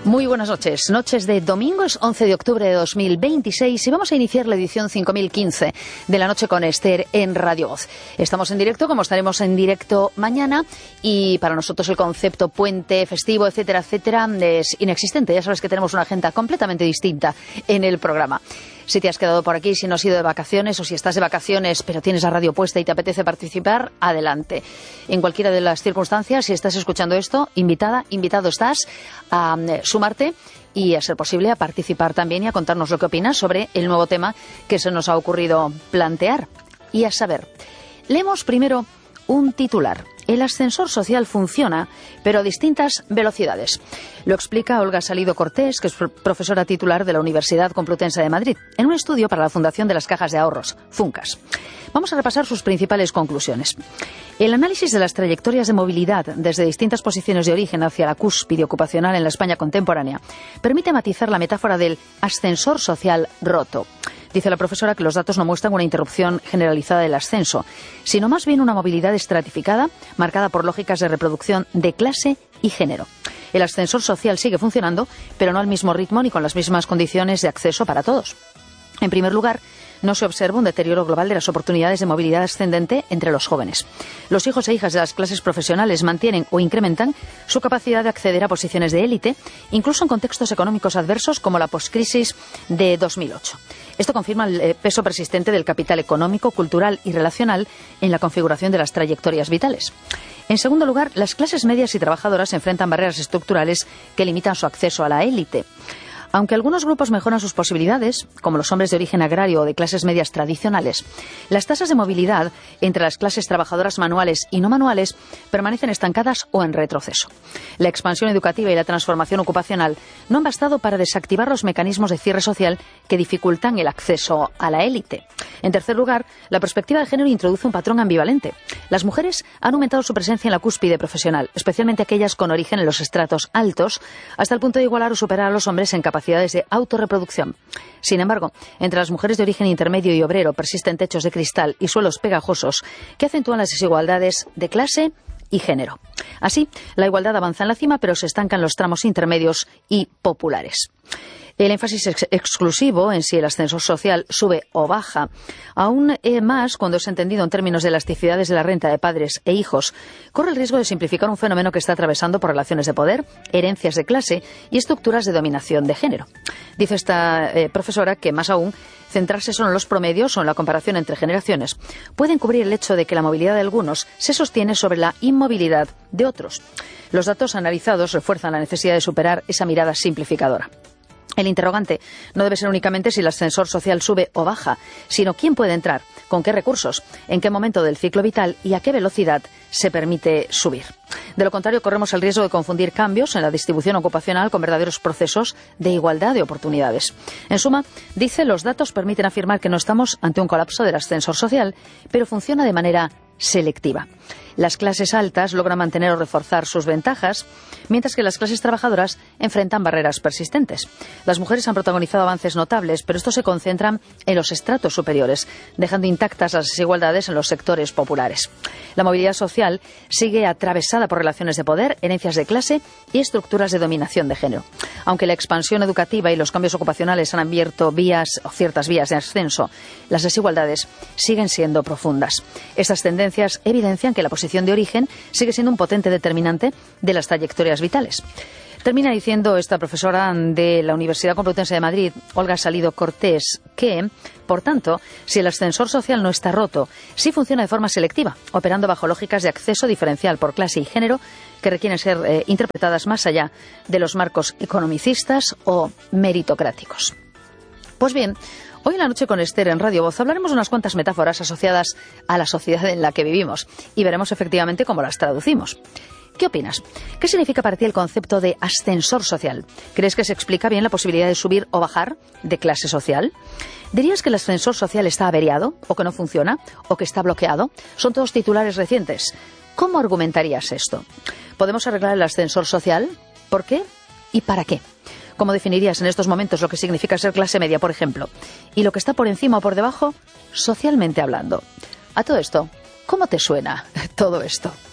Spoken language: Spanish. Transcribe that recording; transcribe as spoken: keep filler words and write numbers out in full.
Muy buenas noches. Noches de domingo, es once de octubre de dos mil veintiséis y vamos a iniciar la edición cinco mil quince de La Noche con Esther en Radio Voz. Estamos en directo, como estaremos en directo mañana, y para nosotros el concepto puente, festivo, etcétera, etcétera, es inexistente. Ya sabes que tenemos una agenda completamente distinta en el programa. Si te has quedado por aquí, si no has ido de vacaciones o si estás de vacaciones pero tienes la radio puesta y te apetece participar, adelante. En cualquiera de las circunstancias, si estás escuchando esto, invitada, invitado estás a sumarte y, a ser posible, a participar también y a contarnos lo que opinas sobre el nuevo tema que se nos ha ocurrido plantear. Y a saber, leemos primero un titular. El ascensor social funciona, pero a distintas velocidades. Lo explica Olga Salido Cortés, que es profesora titular de la Universidad Complutense de Madrid, en un estudio para la Fundación de las Cajas de Ahorros, FUNCAS. Vamos a repasar sus principales conclusiones. El análisis de las trayectorias de movilidad desde distintas posiciones de origen hacia la cúspide ocupacional en la España contemporánea permite matizar la metáfora del ascensor social roto. Dice la profesora que los datos no muestran una interrupción generalizada del ascenso, sino más bien una movilidad estratificada, marcada por lógicas de reproducción de clase y género. El ascensor social sigue funcionando, pero no al mismo ritmo ni con las mismas condiciones de acceso para todos. En primer lugar, no se observa un deterioro global de las oportunidades de movilidad ascendente entre los jóvenes. Los hijos e hijas de las clases profesionales mantienen o incrementan su capacidad de acceder a posiciones de élite, incluso en contextos económicos adversos como la poscrisis de dos mil ocho. Esto confirma el peso persistente del capital económico, cultural y relacional en la configuración de las trayectorias vitales. En segundo lugar, las clases medias y trabajadoras enfrentan barreras estructurales que limitan su acceso a la élite. Aunque algunos grupos mejoran sus posibilidades, como los hombres de origen agrario o de clases medias tradicionales, las tasas de movilidad entre las clases trabajadoras manuales y no manuales permanecen estancadas o en retroceso. La expansión educativa y la transformación ocupacional no han bastado para desactivar los mecanismos de cierre social que dificultan el acceso a la élite. En tercer lugar, la perspectiva de género introduce un patrón ambivalente. Las mujeres han aumentado su presencia en la cúspide profesional, especialmente aquellas con origen en los estratos altos, hasta el punto de igualar o superar a los hombres en capacidad de autorreproducción. Sin embargo, entre las mujeres de origen intermedio y obrero persisten techos de cristal y suelos pegajosos que acentúan las desigualdades de clase y género. Así, la igualdad avanza en la cima, pero se estancan los tramos intermedios y populares. El énfasis ex exclusivo en si el ascensor social sube o baja, aún eh, más cuando es entendido en términos de elasticidades de la renta de padres e hijos, corre el riesgo de simplificar un fenómeno que está atravesando por relaciones de poder, herencias de clase y estructuras de dominación de género. Dice esta eh, profesora que, más aún, centrarse solo en los promedios o en la comparación entre generaciones puede encubrir el hecho de que la movilidad de algunos se sostiene sobre la inmovilidad de otros. Los datos analizados refuerzan la necesidad de superar esa mirada simplificadora. El interrogante no debe ser únicamente si el ascensor social sube o baja, sino quién puede entrar, con qué recursos, en qué momento del ciclo vital y a qué velocidad se permite subir. De lo contrario, corremos el riesgo de confundir cambios en la distribución ocupacional con verdaderos procesos de igualdad de oportunidades. En suma, dice, los datos permiten afirmar que no estamos ante un colapso del ascensor social, pero funciona de manera selectiva. Las clases altas logran mantener o reforzar sus ventajas, mientras que las clases trabajadoras enfrentan barreras persistentes. Las mujeres han protagonizado avances notables, pero estos se concentran en los estratos superiores, dejando intactas las desigualdades en los sectores populares. La movilidad social sigue atravesada por relaciones de poder, herencias de clase y estructuras de dominación de género. Aunque la expansión educativa y los cambios ocupacionales han abierto vías o ciertas vías de ascenso, las desigualdades siguen siendo profundas. Estas tendencias evidencian que la posición de origen sigue siendo un potente determinante de las trayectorias vitales. Termina diciendo esta profesora de la Universidad Complutense de Madrid, Olga Salido Cortés, que, por tanto, si el ascensor social no está roto, sí funciona de forma selectiva, operando bajo lógicas de acceso diferencial por clase y género que requieren ser eh, interpretadas más allá de los marcos economicistas o meritocráticos. Pues bien, hoy en La Noche con Esther en Radio Voz hablaremos de unas cuantas metáforas asociadas a la sociedad en la que vivimos y veremos efectivamente cómo las traducimos. ¿Qué opinas? ¿Qué significa para ti el concepto de ascensor social? ¿Crees que se explica bien la posibilidad de subir o bajar de clase social? ¿Dirías que el ascensor social está averiado, o que no funciona, o que está bloqueado? Son todos titulares recientes. ¿Cómo argumentarías esto? ¿Podemos arreglar el ascensor social? ¿Por qué? ¿Y para qué? ¿Cómo definirías en estos momentos lo que significa ser clase media, por ejemplo? ¿Y lo que está por encima o por debajo, socialmente hablando? A todo esto, ¿cómo te suena todo esto?